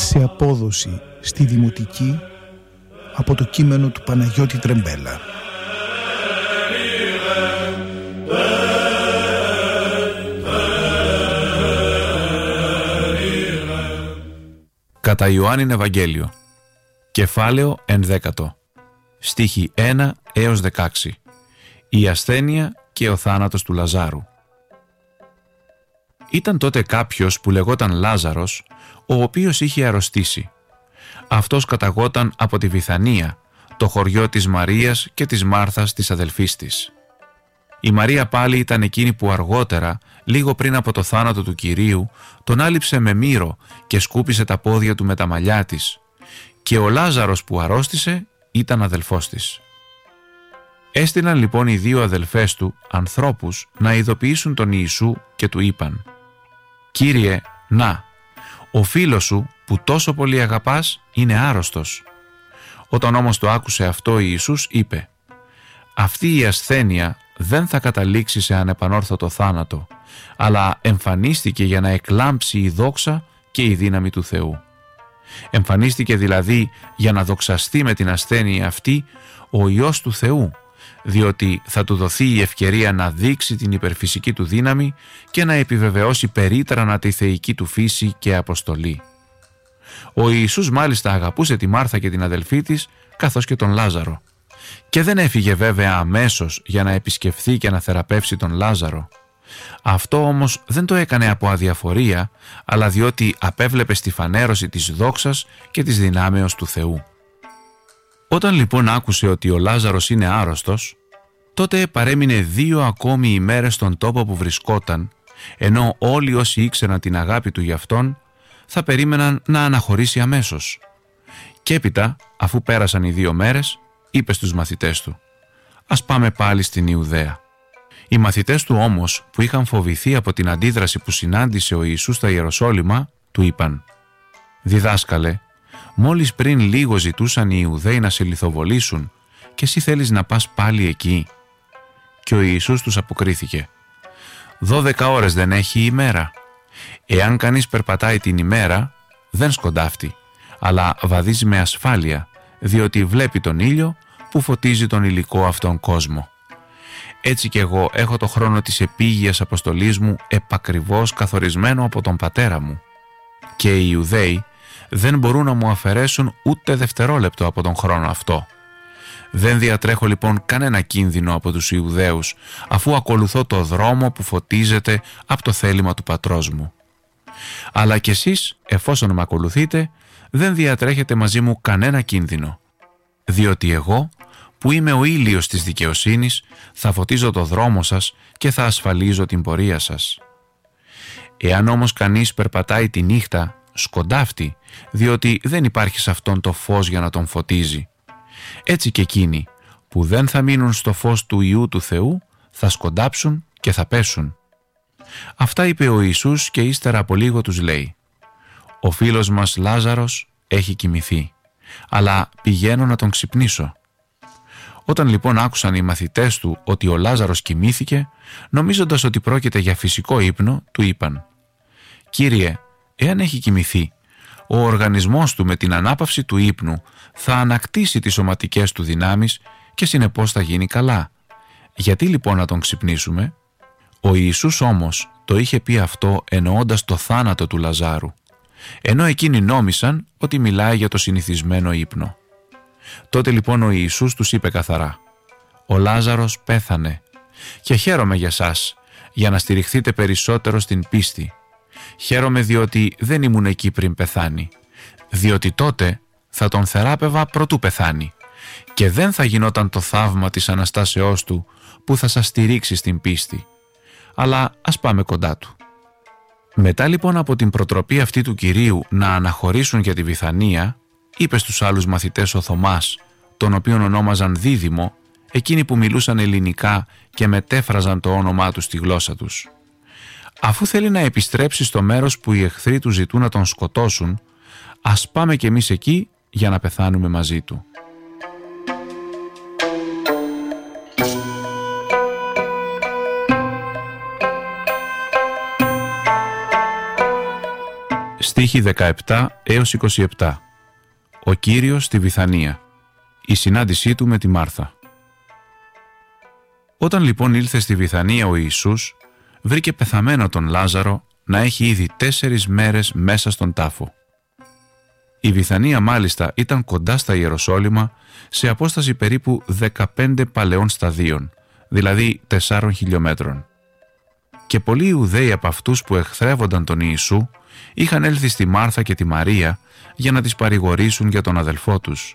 σε απόδοση στη Δημοτική από το κείμενο του Παναγιώτη Τρεμπέλα. Κατά Ιωάννην Ευαγγέλιο, κεφάλαιο 11, στίχοι 1 έως 16. Η ασθένεια και ο θάνατος του Λαζάρου. Ήταν τότε κάποιος που λεγόταν Λάζαρος, ο οποίος είχε αρρωστήσει. Αυτός καταγόταν από τη Βηθανία, το χωριό της Μαρίας και της Μάρθας της αδελφής της. Η Μαρία πάλι ήταν εκείνη που αργότερα, λίγο πριν από το θάνατο του Κυρίου, τον άλυψε με μύρο και σκούπισε τα πόδια του με τα μαλλιά της, και ο Λάζαρος που αρρώστησε ήταν αδελφός της. Έστειλαν λοιπόν οι δύο αδελφές του ανθρώπους να ειδοποιήσουν τον Ιησού και του είπαν: «Κύριε, να, ο φίλος σου που τόσο πολύ αγαπάς είναι άρρωστος». Όταν όμως το άκουσε αυτό, ο Ιησούς είπε: «Αυτή η ασθένεια δεν θα καταλήξει σε ανεπανόρθωτο θάνατο, αλλά εμφανίστηκε για να εκλάμψει η δόξα και η δύναμη του Θεού». Εμφανίστηκε δηλαδή για να δοξαστεί με την ασθένεια αυτή ο Υιός του Θεού, διότι θα του δοθεί η ευκαιρία να δείξει την υπερφυσική του δύναμη και να επιβεβαιώσει περίτρανα τη θεϊκή του φύση και αποστολή. Ο Ιησούς μάλιστα αγαπούσε τη Μάρθα και την αδελφή της, καθώς και τον Λάζαρο. Και δεν έφυγε βέβαια αμέσως για να επισκεφθεί και να θεραπεύσει τον Λάζαρο. Αυτό όμως δεν το έκανε από αδιαφορία, αλλά διότι απέβλεπε στη φανέρωση της δόξας και της δυνάμεως του Θεού. Όταν λοιπόν άκουσε ότι ο Λάζαρος είναι άρρωστος, τότε παρέμεινε 2 ακόμη ημέρες στον τόπο που βρισκόταν, ενώ όλοι όσοι ήξεραν την αγάπη του γι' αυτόν θα περίμεναν να αναχωρήσει αμέσως. Και έπειτα, αφού πέρασαν οι 2 μέρες, είπε στους μαθητές του: «Ας πάμε πάλι στην Ιουδαία». Οι μαθητές του όμως, που είχαν φοβηθεί από την αντίδραση που συνάντησε ο Ιησούς στα Ιεροσόλυμα, του είπαν: «Διδάσκαλε, μόλις πριν λίγο ζητούσαν οι Ιουδαίοι να σε λιθοβολήσουν και εσύ θέλεις να πας πάλι εκεί». Και ο Ιησούς τους αποκρίθηκε: 12 ώρες δεν έχει η ημέρα? Εάν κανείς περπατάει την ημέρα, δεν σκοντάφτει, αλλά βαδίζει με ασφάλεια, διότι βλέπει τον ήλιο που φωτίζει τον υλικό αυτόν κόσμο. Έτσι κι εγώ έχω το χρόνο της επίγειας αποστολής μου επακριβώς καθορισμένο από τον πατέρα μου. Και οι Ιουδαίοι δεν μπορούν να μου αφαιρέσουν ούτε δευτερόλεπτο από τον χρόνο αυτό. Δεν διατρέχω λοιπόν κανένα κίνδυνο από τους Ιουδαίους, αφού ακολουθώ το δρόμο που φωτίζεται από το θέλημα του πατρός μου. Αλλά κι εσείς, εφόσον με ακολουθείτε, δεν διατρέχετε μαζί μου κανένα κίνδυνο, διότι εγώ, που είμαι ο ήλιος της δικαιοσύνης, θα φωτίζω το δρόμο σας και θα ασφαλίζω την πορεία σας. Εάν όμως κανείς περπατάει τη νύχτα, σκοντάφτει, διότι δεν υπάρχει σε αυτόν το φως για να τον φωτίζει. Έτσι και εκείνοι που δεν θα μείνουν στο φως του Υιού του Θεού θα σκοντάψουν και θα πέσουν. Αυτά είπε ο Ιησούς και ύστερα από λίγο τους λέει: «Ο φίλος μας Λάζαρος έχει κοιμηθεί, αλλά πηγαίνω να τον ξυπνήσω». Όταν λοιπόν άκουσαν οι μαθητές του ότι ο Λάζαρος κοιμήθηκε, νομίζοντας ότι πρόκειται για φυσικό ύπνο, του είπαν: «Κύριε, εάν έχει κοιμηθεί, ο οργανισμός του με την ανάπαυση του ύπνου θα ανακτήσει τις σωματικές του δυνάμεις και συνεπώς θα γίνει καλά. Γιατί λοιπόν να τον ξυπνήσουμε?» Ο Ιησούς όμως το είχε πει αυτό εννοώντας το θάνατο του Λαζάρου, ενώ εκείνοι νόμισαν ότι μιλάει για το συνηθισμένο ύπνο. Τότε λοιπόν ο Ιησούς τους είπε καθαρά: «Ο Λάζαρος πέθανε και χαίρομαι για σας, για να στηριχθείτε περισσότερο στην πίστη. Χαίρομαι διότι δεν ήμουν εκεί πριν πεθάνει, διότι τότε θα τον θεράπευα προτού πεθάνει και δεν θα γινόταν το θαύμα της Αναστάσεώς του που θα σας στηρίξει στην πίστη. Αλλά ας πάμε κοντά του». Μετά λοιπόν από την προτροπή αυτή του Κυρίου να αναχωρήσουν για τη Βηθανία, είπε στους άλλους μαθητές ο Θωμάς, τον οποίον ονόμαζαν Δίδυμο, εκείνοι που μιλούσαν ελληνικά και μετέφραζαν το όνομά του στη γλώσσα τους: «Αφού θέλει να επιστρέψει στο μέρος που οι εχθροί του ζητούν να τον σκοτώσουν, ας πάμε κι εμείς εκεί για να πεθάνουμε μαζί του». Στίχοι 17 έως 27. Ο Κύριος στη Βιθανία. Η συνάντησή του με τη Μάρθα. Όταν λοιπόν ήλθε στη Βιθανία ο Ιησούς, βρήκε πεθαμένο τον Λάζαρο να έχει ήδη 4 μέρες μέσα στον τάφο. Η Βιθανία μάλιστα ήταν κοντά στα Ιεροσόλυμα, σε απόσταση περίπου 15 παλαιών σταδίων, δηλαδή 4 χιλιόμετρων. Και πολλοί Ιουδαίοι από αυτούς που εχθρεύονταν τον Ιησού είχαν έλθει στη Μάρθα και τη Μαρία για να τις παρηγορήσουν για τον αδελφό τους.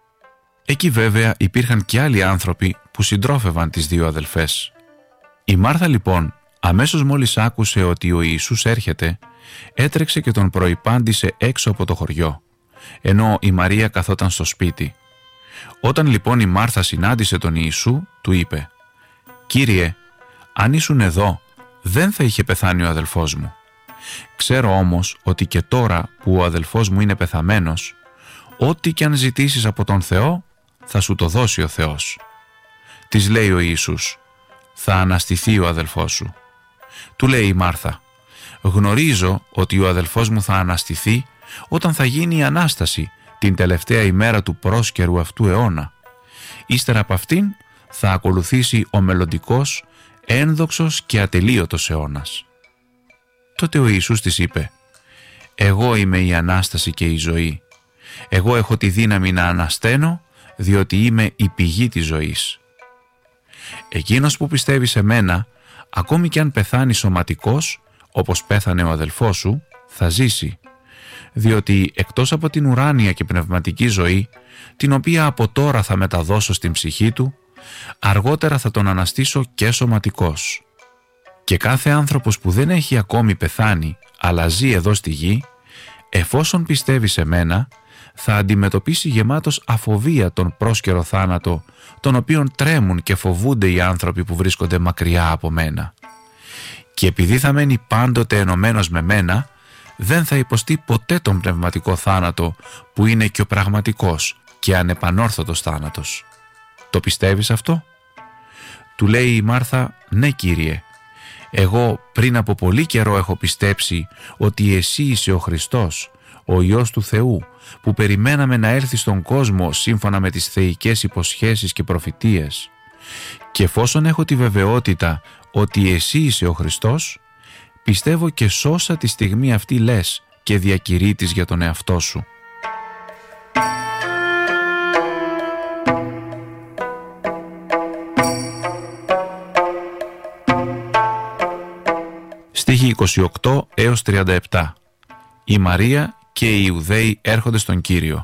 Εκεί βέβαια υπήρχαν και άλλοι άνθρωποι που συντρόφευαν τις δύο αδελφές. Η Μάρθα λοιπόν, αμέσως μόλις άκουσε ότι ο Ιησούς έρχεται, έτρεξε και τον προϋπάντησε έξω από το χωριό, ενώ η Μαρία καθόταν στο σπίτι. Όταν λοιπόν η Μάρθα συνάντησε τον Ιησού, του είπε «Κύριε, αν ήσουν εδώ, δεν θα είχε πεθάνει ο αδελφός μου. Ξέρω όμως ότι και τώρα που ο αδελφός μου είναι πεθαμένος, ό,τι κι αν ζητήσεις από τον Θεό, θα σου το δώσει ο Θεός». Της λέει ο Ιησούς «Θα αναστηθεί ο αδελφός σου». Του λέει η Μάρθα «Γνωρίζω ότι ο αδελφός μου θα αναστηθεί όταν θα γίνει η Ανάσταση την τελευταία ημέρα του πρόσκαιρου αυτού αιώνα. Ύστερα από αυτήν θα ακολουθήσει ο μελλοντικός, ένδοξος και ατελείωτος αιώνας». Τότε ο Ιησούς της είπε «Εγώ είμαι η Ανάσταση και η ζωή. Εγώ έχω τη δύναμη να ανασταίνω, διότι είμαι η πηγή της ζωής. Εκείνος που πιστεύει σε μένα, ακόμη κι αν πεθάνει σωματικός, όπως πέθανε ο αδελφός σου, θα ζήσει, διότι εκτός από την ουράνια και πνευματική ζωή, την οποία από τώρα θα μεταδώσω στην ψυχή του, αργότερα θα τον αναστήσω και σωματικός. Και κάθε άνθρωπος που δεν έχει ακόμη πεθάνει, αλλά ζει εδώ στη γη, εφόσον πιστεύει σε μένα, θα αντιμετωπίσει γεμάτος αφοβία τον πρόσκαιρο θάνατο, τον οποίον τρέμουν και φοβούνται οι άνθρωποι που βρίσκονται μακριά από μένα. Και επειδή θα μένει πάντοτε ενωμένος με μένα, δεν θα υποστεί ποτέ τον πνευματικό θάνατο που είναι και ο πραγματικός και ανεπανόρθωτος θάνατος. Το πιστεύεις αυτό? Του λέει η Μάρθα «Ναι, Κύριε, εγώ πριν από πολύ καιρό έχω πιστέψει ότι εσύ είσαι ο Χριστός, ο Υιός του Θεού, που περιμέναμε να έρθει στον κόσμο σύμφωνα με τις θεϊκές υποσχέσεις και προφητείες. Και εφόσον έχω τη βεβαιότητα ότι εσύ είσαι ο Χριστός, πιστεύω και σώσα τη στιγμή αυτή λες και διακηρύττεις για τον εαυτό σου». Στίχοι 28 έως 37. Η Μαρία και οι Ιουδαίοι έρχονται στον Κύριο.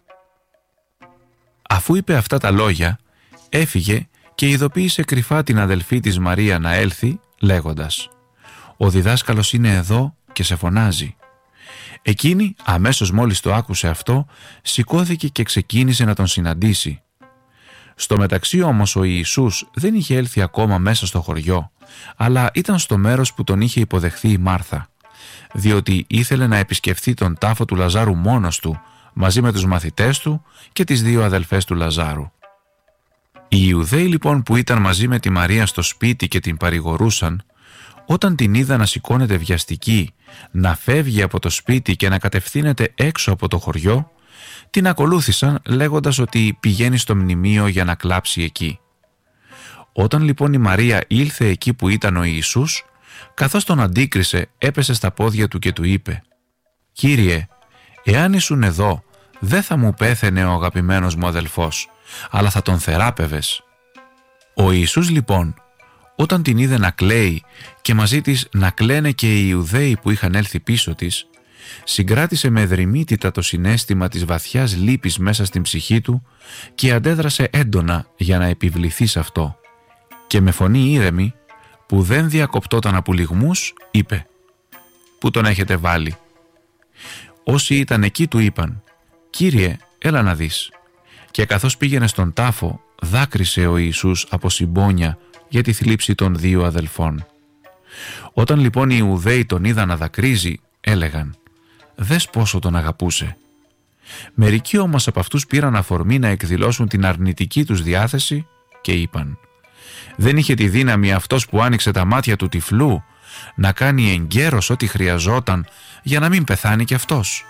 Αφού είπε αυτά τα λόγια, έφυγε και ειδοποίησε κρυφά την αδελφή της Μαρία να έλθει, λέγοντας «Ο διδάσκαλος είναι εδώ και σε φωνάζει». Εκείνη, αμέσως μόλις το άκουσε αυτό, σηκώθηκε και ξεκίνησε να τον συναντήσει. Στο μεταξύ όμως ο Ιησούς δεν είχε έλθει ακόμα μέσα στο χωριό, αλλά ήταν στο μέρος που τον είχε υποδεχθεί η Μάρθα, διότι ήθελε να επισκεφθεί τον τάφο του Λαζάρου μόνος του, μαζί με τους μαθητές του και τις δύο αδελφές του Λαζάρου. Οι Ιουδαίοι λοιπόν που ήταν μαζί με τη Μαρία στο σπίτι και την παρηγορούσαν, όταν την είδα να σηκώνεται βιαστική, να φεύγει από το σπίτι και να κατευθύνεται έξω από το χωριό, την ακολούθησαν λέγοντας ότι πηγαίνει στο μνημείο για να κλάψει εκεί. Όταν λοιπόν η Μαρία ήλθε εκεί που ήταν ο Ιησούς, καθώς τον αντίκρισε, έπεσε στα πόδια του και του είπε «Κύριε, εάν ήσουν εδώ, δεν θα μου πέθαινε ο αγαπημένος μου αδελφός, αλλά θα τον θεράπευες». Ο Ιησούς λοιπόν, όταν την είδε να κλαίει και μαζί της να κλαίνε και οι Ιουδαίοι που είχαν έλθει πίσω της, συγκράτησε με δρυμύτητα το συναίσθημα της βαθιάς λύπης μέσα στην ψυχή του και αντέδρασε έντονα για να επιβληθεί σε αυτό. Και με φωνή ήρεμη, που δεν διακοπτόταν από λυγμούς, είπε «Πού τον έχετε βάλει?» Όσοι ήταν εκεί του είπαν «Κύριε, έλα να δεις». Και καθώς πήγαινε στον τάφο, δάκρυσε ο Ιησούς από συμπόνια για τη θλίψη των δύο αδελφών. Όταν λοιπόν οι Ιουδαίοι τον είδαν να δακρύζει, έλεγαν «Δες πόσο τον αγαπούσε». Μερικοί όμως από αυτούς πήραν αφορμή να εκδηλώσουν την αρνητική τους διάθεση και είπαν «Δεν είχε τη δύναμη αυτός που άνοιξε τα μάτια του τυφλού να κάνει εγκαίρος ό,τι χρειαζόταν για να μην πεθάνει κι αυτός.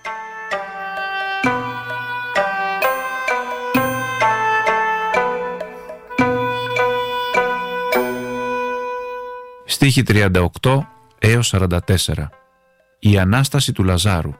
Στίχοι 38 έως 44. Η Ανάσταση του Λαζάρου.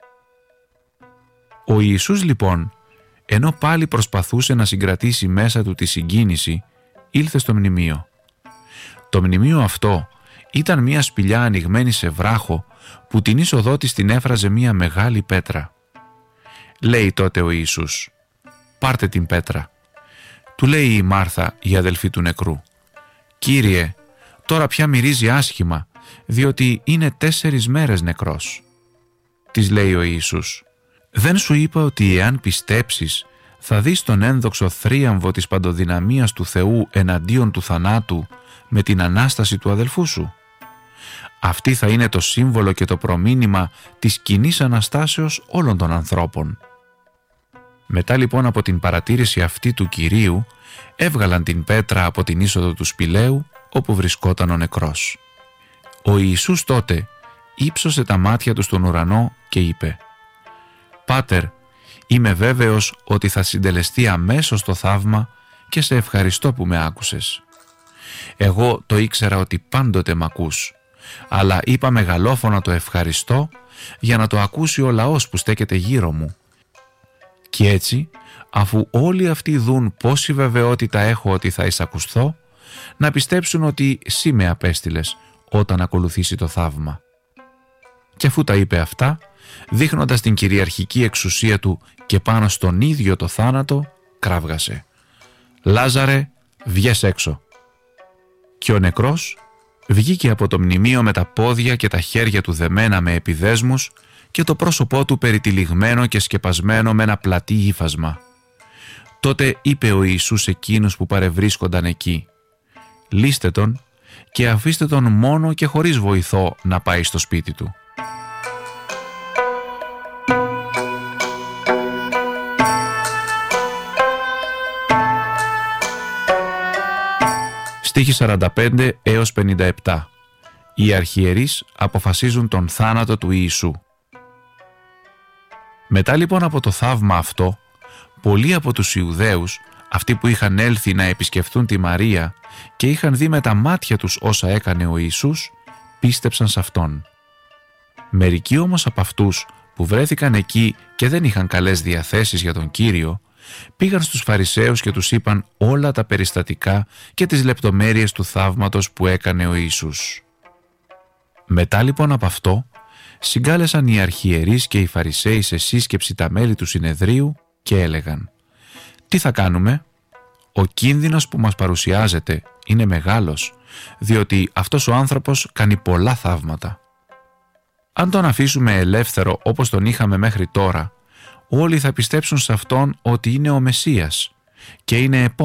Ο Ιησούς λοιπόν, ενώ πάλι προσπαθούσε να συγκρατήσει μέσα του τη συγκίνηση, ήλθε στο μνημείο. Το μνημείο αυτό ήταν μια σπηλιά ανοιγμένη σε βράχο που την είσοδό της την έφραζε μια μεγάλη πέτρα. Λέει τότε ο Ιησούς, «Πάρτε την πέτρα». Του λέει η Μάρθα, η αδελφή του νεκρού, «Κύριε, τώρα πια μυρίζει άσχημα, διότι είναι 4 μέρες νεκρός». Της λέει ο Ιησούς, «Δεν σου είπα ότι εάν πιστέψεις θα δεις τον ένδοξο θρίαμβο της παντοδυναμίας του Θεού εναντίον του θανάτου με την Ανάσταση του αδελφού σου? Αυτή θα είναι το σύμβολο και το προμήνυμα της κοινής Αναστάσεως όλων των ανθρώπων». Μετά λοιπόν από την παρατήρηση αυτή του Κυρίου, έβγαλαν την πέτρα από την είσοδο του σπηλαίου όπου βρισκόταν ο νεκρός. Ο Ιησούς τότε ύψωσε τα μάτια του στον ουρανό και είπε, «Πάτερ, είμαι βέβαιος ότι θα συντελεστεί αμέσως το θαύμα και σε ευχαριστώ που με άκουσες. Εγώ το ήξερα ότι πάντοτε μ' ακούς, αλλά είπα μεγαλόφωνα το ευχαριστώ για να το ακούσει ο λαός που στέκεται γύρω μου. Και έτσι, αφού όλοι αυτοί δουν πόση βεβαιότητα έχω ότι θα εισακουστώ, να πιστέψουν ότι εσύ με απέστειλες όταν ακολουθήσει το θαύμα». Και αφού τα είπε αυτά, δείχνοντας την κυριαρχική εξουσία του και πάνω στον ίδιο το θάνατο, κράβγασε, «Λάζαρε, βγες έξω». Και ο νεκρός βγήκε από το μνημείο με τα πόδια και τα χέρια του δεμένα με επιδέσμους και το πρόσωπό του περιτυλιγμένο και σκεπασμένο με ένα πλατή ύφασμα. Τότε είπε ο Ιησούς εκείνους που παρευρίσκονταν εκεί, «Λύστε τον και αφήστε τον μόνο και χωρίς βοηθό να πάει στο σπίτι του». Στίχοι 45 έως 57. Οι αρχιερείς αποφασίζουν τον θάνατο του Ιησού. Μετά λοιπόν από το θαύμα αυτό, πολλοί από τους Ιουδαίους, αυτοί που είχαν έλθει να επισκεφθούν τη Μαρία και είχαν δει με τα μάτια τους όσα έκανε ο Ιησούς, πίστεψαν σε Αυτόν. Μερικοί όμως από αυτούς που βρέθηκαν εκεί και δεν είχαν καλές διαθέσεις για τον Κύριο, πήγαν στους Φαρισαίους και τους είπαν όλα τα περιστατικά και τις λεπτομέρειες του θαύματος που έκανε ο Ιησούς. Μετά λοιπόν από αυτό, συγκάλεσαν οι αρχιερείς και οι Φαρισαίοι σε σύσκεψη τα μέλη του συνεδρίου και έλεγαν, «Τι θα κάνουμε? Ο κίνδυνος που μας παρουσιάζεται είναι μεγάλος, διότι αυτός ο άνθρωπος κάνει πολλά θαύματα. Αν τον αφήσουμε ελεύθερο όπως τον είχαμε μέχρι τώρα, όλοι θα πιστέψουν σε Αυτόν ότι είναι ο Μεσσίας και είναι επόμενος